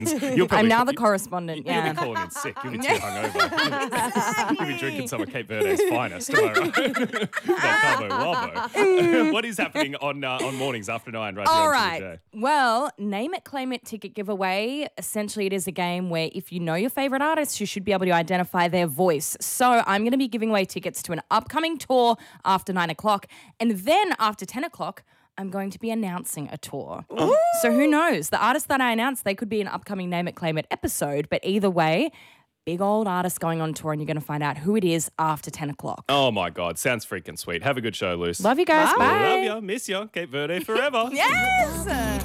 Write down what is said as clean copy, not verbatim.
You'll I'm now the you- correspondent, You'll yeah. be calling in sick. You'll be too hungover. You'll be drinking some of Cape Verde's finest. Am I right? That Cabo Wabo. What is happening on mornings after 9? Right All here on right. TJ? Well, name it, claim it ticket giveaway. Essentially, it is a game where if you know your favorite artist, you should be able to identify their voice. So I'm going to be giving away tickets to an upcoming tour after 9 o'clock. And then after 10 o'clock, I'm going to be announcing a tour. So who knows? The artist that I announce, they could be an upcoming Name It, Claim It episode. But either way, big old artist going on tour, and you're going to find out who it is after 10 o'clock. Oh, my God. Sounds freaking sweet. Have a good show, Luce. Love you guys. Bye. Love ya. Miss ya. Cape Verde forever. Yes.